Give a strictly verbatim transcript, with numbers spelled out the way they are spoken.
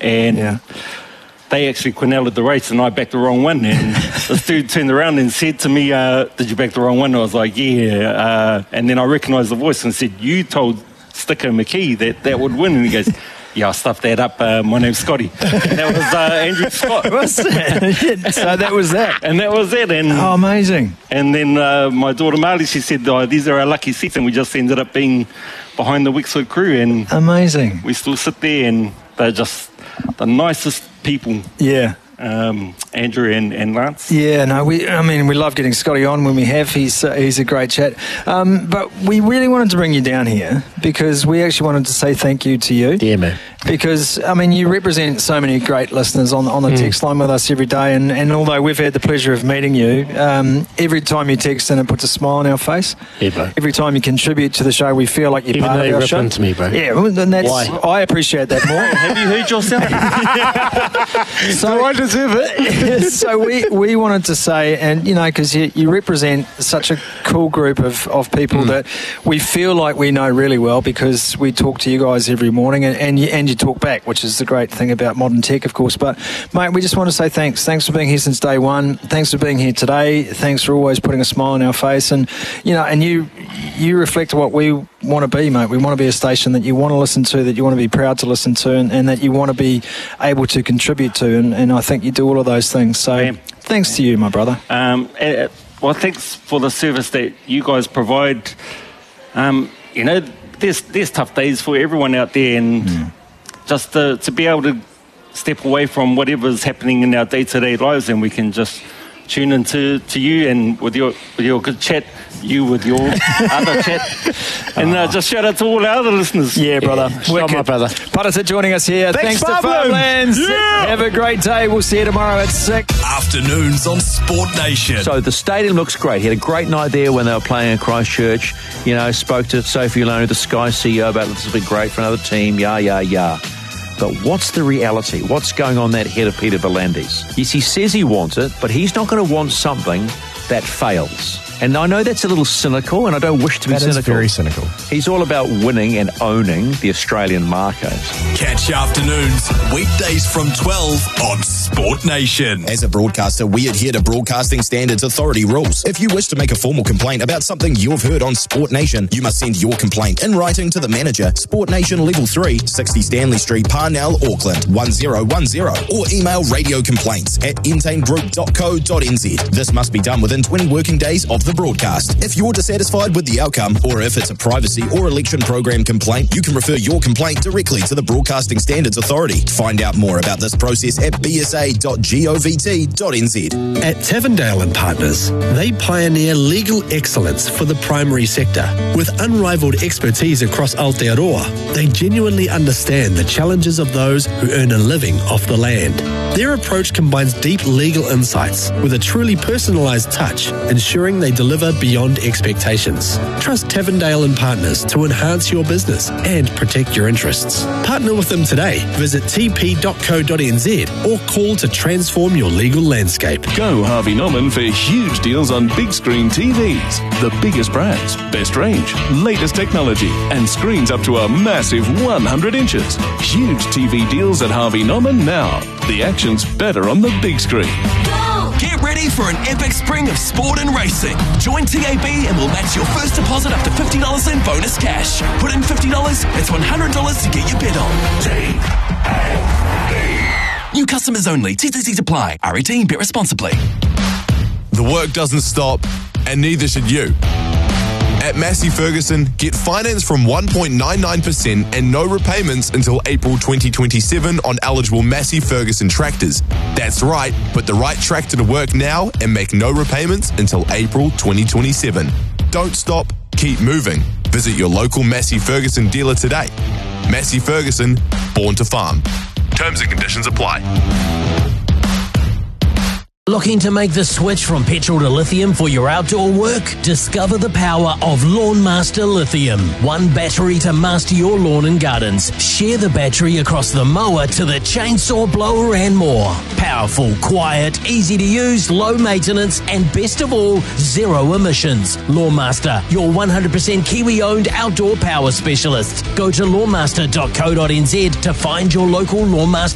and Yeah. they actually quinelled the race, and I backed the wrong one. And this dude turned around and said to me, uh, did you back the wrong one? I was like, yeah. Uh, and then I recognised the voice and said, you told Sticker McKee that that would win. And he goes, yeah, I stuffed that up. Uh, my name's Scotty. And that was uh, Andrew Scott. What's that? So that was that. And that was it. And Oh, amazing. and then uh, my daughter Marley, she said, oh, these are our lucky seats. And we just ended up being behind the Wexford crew. And Amazing. we still sit there, and they're just the nicest people, Yeah. um, Andrew and, and Lance. Yeah, no, we. I mean, we love getting Scotty on when we have. He's uh, he's a great chat. Um, but we really wanted to bring you down here because we actually wanted to say thank you to you. Yeah, man. Because, I mean, you represent so many great listeners on, on the Mm. text line with us every day. And, and although we've had the pleasure of meeting you, um, every time you text in, it puts a smile on our face. Yeah, bro. Every time you contribute to the show, we feel like you're Even part though of you our rip show. into me, bro. Yeah, well, and that's, Why? I appreciate that more. Have you heard yourself? So I deserve it. So we, we wanted to say, and you know, because you, you represent such a cool group of, of people Mm. that we feel like we know really well because we talk to you guys every morning, and, and you and you talk back, which is the great thing about modern tech, of course. But mate, we just want to say thanks. Thanks for being here since day one. Thanks for being here today. Thanks for always putting a smile on our face, and you know, and you you reflect what we want to be, mate. We want to be a station that you want to listen to, that you want to be proud to listen to, and, and that you want to be able to contribute to, and, and I think you do all of those things. So Yeah. thanks to you, my brother. Um, uh, well, thanks for the service that you guys provide. Um, you know, there's there's tough days for everyone out there, and just to, to be able to step away from whatever's happening in our day-to-day lives, and we can just tune into to you and with your with your good chat, you with your other chat, and uh, just shout out to all our other listeners. Yeah, brother. Yeah. Well, my brother. Parata joining us here. Thanks, Thanks, to Farmlands. Farmlands. Yeah. Have a great day. We'll see you tomorrow at six. Afternoons on Sport Nation. So the stadium looks great. He had a great night there when they were playing in Christchurch. You know, spoke to Sophie Olonu, the Sky C E O, about this will be great for another team. Yeah, yeah, yeah. But what's the reality? What's going on in that head of Peter V'landys? Yes, he says he wants it, but he's not going to want something that fails. And I know that's a little cynical, and I don't wish to be That is cynical. very cynical. He's all about winning and owning the Australian market. Catch afternoons, weekdays from twelve on Sport Nation. As a broadcaster, we adhere to Broadcasting Standards Authority rules. If you wish to make a formal complaint about something you've heard on Sport Nation, you must send your complaint in writing to the manager, Sport Nation Level three, sixty Stanley Street, Parnell, Auckland, one zero one zero, or email radio complaints at entain group dot co dot n z. This must be done within twenty working days of the broadcast. If you're dissatisfied with the outcome, or if it's a privacy or election program complaint, you can refer your complaint directly to the Broadcasting Standards Authority. Find out more about this process at b s a dot govt dot n z. At Tavendale and Partners, they pioneer legal excellence for the primary sector. With unrivaled expertise across Aotearoa, they genuinely understand the challenges of those who earn a living off the land. Their approach combines deep legal insights with a truly personalised touch, ensuring they deliver beyond expectations. Trust Tavendale and Partners to enhance your business and protect your interests. Partner with them today. Visit t p dot co dot n z or call to transform your legal landscape. Go Harvey Norman for huge deals on big screen T Vs. The biggest brands, best range, latest technology, and screens up to a massive one hundred inches. Huge T V deals at Harvey Norman now. The action's better on the big screen. Get ready for an epic spring of sport and racing. Join T A B and we'll match your first deposit up to fifty dollars in bonus cash. Put in fifty dollars, it's one hundred dollars to get your bet on. T A B. New customers only. T T Cs apply. R eighteen. Bet responsibly. The work doesn't stop, and neither should you. At Massey Ferguson, get finance from one point nine nine percent and no repayments until April twenty twenty-seven on eligible Massey Ferguson tractors. That's right, put the right tractor to work now and make no repayments until April twenty twenty-seven. Don't stop, keep moving. Visit your local Massey Ferguson dealer today. Massey Ferguson, born to farm. Terms and conditions apply. Looking to make the switch from petrol to lithium for your outdoor work? Discover the power of Lawn Master Lithium. One battery to master your lawn and gardens. Share the battery across the mower to the chainsaw blower and more. Powerful, quiet, easy to use, low maintenance, and best of all, zero emissions. Lawn Master, your one hundred percent Kiwi-owned outdoor power specialist. Go to lawn master dot co dot n z to find your local Lawn Master